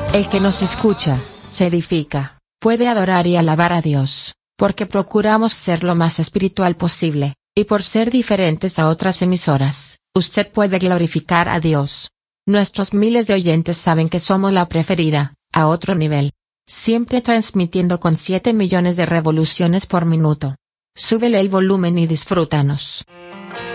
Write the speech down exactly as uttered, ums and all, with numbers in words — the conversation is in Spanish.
El que nos escucha, se edifica, puede adorar y alabar a Dios, porque procuramos ser lo más espiritual posible, y por ser diferentes a otras emisoras, usted puede glorificar a Dios. Nuestros miles de oyentes saben que somos la preferida, a otro nivel. Siempre transmitiendo con siete millones de revoluciones por minuto. Súbele el volumen y disfrútanos.